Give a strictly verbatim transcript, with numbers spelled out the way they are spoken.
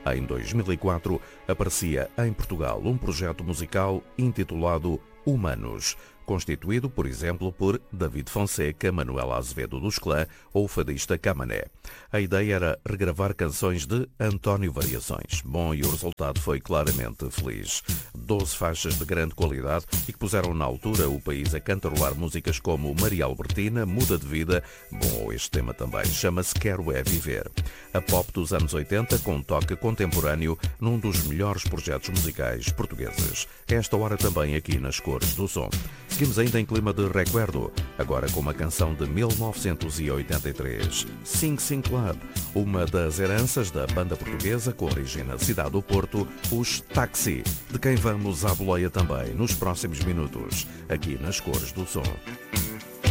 Em dois mil e quatro, aparecia em Portugal um projeto musical intitulado Humanos, constituído, por exemplo, por David Fonseca, Manuela Azevedo dos Clã ou o fadista Camané. A ideia era regravar canções de António Variações. Bom, e o resultado foi claramente feliz. Doze faixas de grande qualidade e que puseram na altura o país a cantarolar músicas como Maria Albertina, Muda de Vida, bom, este tema também, chama-se Quero é Viver. A pop dos anos oitenta com um toque contemporâneo num dos melhores projetos musicais portugueses. Esta hora também aqui nas Cores do Som. Seguimos ainda em clima de recuerdo, agora com uma canção de mil novecentos e oitenta e três, Sing Sing Club, uma das heranças da banda portuguesa com origem na cidade do Porto, os Taxi, de quem vamos à boleia também nos próximos minutos, aqui nas Cores do Som.